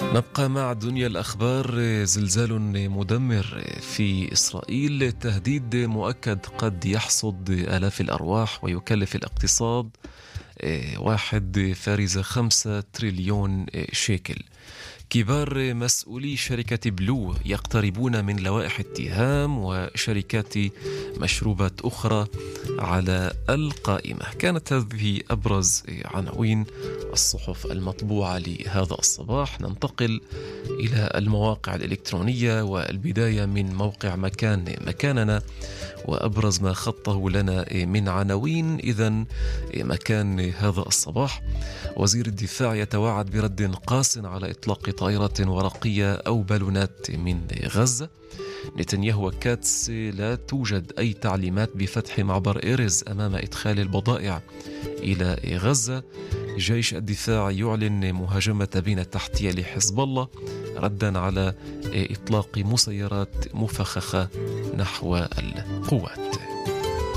نبقى مع دنيا الأخبار. زلزال مدمر في إسرائيل، تهديد مؤكد قد يحصد آلاف الأرواح ويكلف الاقتصاد 1.5 تريليون شيكل. كبار مسؤولي شركة بلو يقتربون من لوائح اتهام وشركات مشروبات أخرى على القائمة. كانت هذه أبرز عناوين الصحف المطبوعة لهذا الصباح. ننتقل إلى المواقع الإلكترونية، والبداية من موقع مكاننا وأبرز ما خطه لنا من عناوين. إذن مكان هذا الصباح: وزير الدفاع يتوعد برد قاس على إطلاق طائرة ورقية أو بالونات من غزة. نتنياهو وكاتس: لا توجد أي تعليمات بفتح معبر إيرز أمام إدخال البضائع إلى غزة. جيش الدفاع يعلن مهاجمة بنية تحتية لحزب الله ردا على إطلاق مسيرات مفخخة نحو القوات.